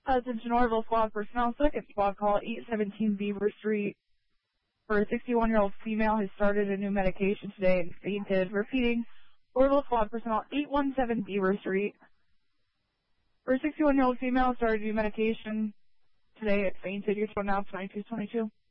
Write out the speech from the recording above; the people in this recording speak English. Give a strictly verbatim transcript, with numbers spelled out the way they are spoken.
Attention Orville Squad personnel, second squad call at eight seventeen Beaver Street. For a sixty-one-year-old female who started a new medication today and fainted. Repeating, Orville Squad personnel, eight one seven Beaver Street. For a sixty-one-year-old female who started a new medication today and fainted. Your phone now, twenty-two twenty-two.